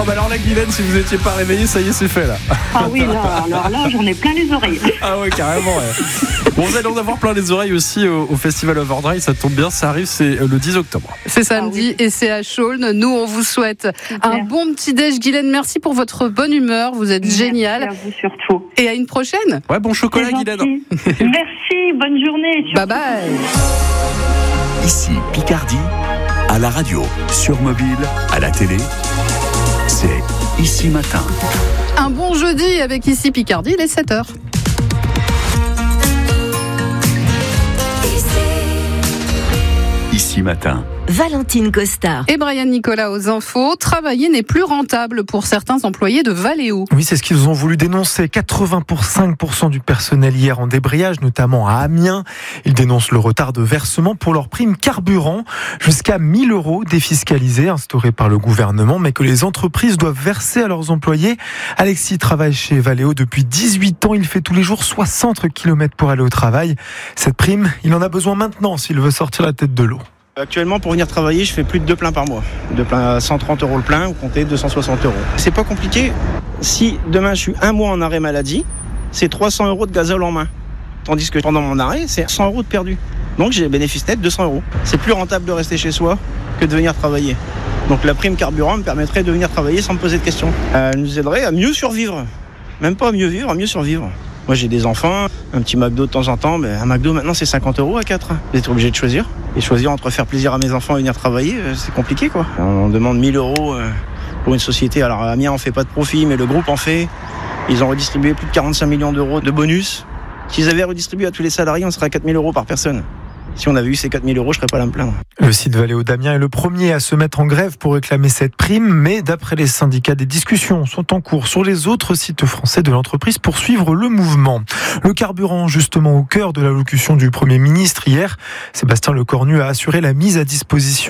bah alors la Guylaine, si vous n'étiez pas réveillé, ça y est, c'est fait là. Ah oui, là, alors là, j'en ai plein les oreilles. Ah ouais, carrément. Ouais. Bon, vous allez en avoir plein les oreilles aussi au Festival Overdrive. Ça tombe bien, ça arrive, c'est le 10 octobre. C'est samedi et c'est à Chaulnes. Nous, on vous souhaite un bon petit déj. Guylaine, merci pour votre bonne humeur. Vous êtes géniale. Merci à vous surtout. Et à une prochaine. Ouais, bon chocolat, Guylaine. Merci, bonne journée. Bye bye. Ici Picardie, à la radio, sur mobile, à la télé, c'est Ici Matin. Un bon jeudi avec Ici Picardie, il est 7h. Ici Matin. Valentine Costa. Et Brian Nicolas aux infos. Travailler n'est plus rentable pour certains employés de Valeo. Oui, c'est ce qu'ils ont voulu dénoncer. 85% du personnel hier en débrayage, notamment à Amiens. Ils dénoncent le retard de versement pour leur prime carburant. Jusqu'à 1 000 € défiscalisés, instaurés par le gouvernement, mais que les entreprises doivent verser à leurs employés. Alexis travaille chez Valeo depuis 18 ans. Il fait tous les jours 60 km pour aller au travail. Cette prime, il en a besoin maintenant s'il veut sortir la tête de l'eau. Actuellement, pour venir travailler, je fais plus de 2 pleins par mois. 2 pleins à 130 € le plein, vous comptez 260 €. C'est pas compliqué. Si demain je suis un mois en arrêt maladie, c'est 300 € de gazole en main. Tandis que pendant mon arrêt, c'est 100 € de perdu. Donc j'ai bénéfice net 200 €. C'est plus rentable de rester chez soi que de venir travailler. Donc la prime carburant me permettrait de venir travailler sans me poser de questions. Elle nous aiderait à mieux survivre. Même pas à mieux vivre, à mieux survivre. Moi j'ai des enfants, un petit McDo de temps en temps, mais un McDo maintenant c'est 50 € à 4. Vous êtes obligé de choisir. Et choisir entre faire plaisir à mes enfants et venir travailler, c'est compliqué quoi. On demande 1 000 € pour une société. Alors Amiens en fait pas de profit, mais le groupe en fait. Ils ont redistribué plus de 45 millions d'euros de bonus. S'ils avaient redistribué à tous les salariés, on serait à 4 000 € par personne. Si on avait eu ces 4 000 €, je serais pas là à me plaindre. Le site Valeo d'Amiens est le premier à se mettre en grève pour réclamer cette prime, mais d'après les syndicats, des discussions sont en cours sur les autres sites français de l'entreprise pour suivre le mouvement. Le carburant, justement au cœur de l'allocution du Premier ministre hier, Sébastien Lecornu a assuré la mise à disposition